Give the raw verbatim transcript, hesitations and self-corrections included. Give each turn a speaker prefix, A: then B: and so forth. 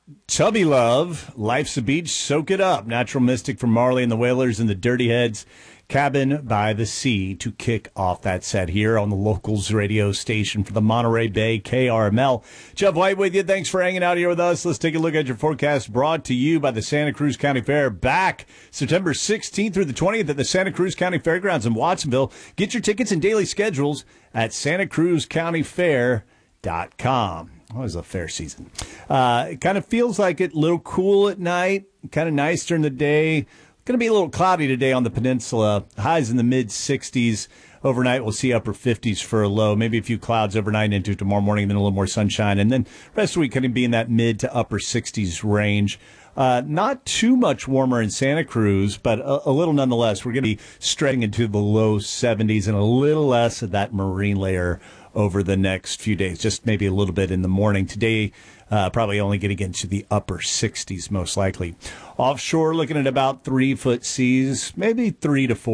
A: Tubby Love, Life's a Beach, Soak It Up. Natural Mystic from Marley and the Wailers and the Dirty Heads, Cabin by the Sea to kick off that set here on the Locals radio station for the Monterey Bay K R M L. Jeff White with you. Thanks for hanging out here with us. Let's take a look at your forecast brought to you by the Santa Cruz County Fair. Back September sixteenth through the twentieth at the Santa Cruz County Fairgrounds in Watsonville. Get your tickets and daily schedules at santa cruz county fair dot com. Always a fair season. Uh, it kind of feels like it a little cool at night, kind of nice during the day. Going to be a little cloudy today on the peninsula. Highs in the mid sixties. Overnight, we'll see upper fifties for a low. Maybe a few clouds overnight into tomorrow morning, then a little more sunshine. And then rest of the week going to be in that mid to upper sixties range. Uh, not too much warmer in Santa Cruz, but a, a little nonetheless. We're going to be stretching into the low seventies and a little less of that marine layer over the next few days, just maybe a little bit in the morning. Today, uh, probably only getting into the upper sixties most likely. Offshore, looking at about three foot seas, maybe three to four.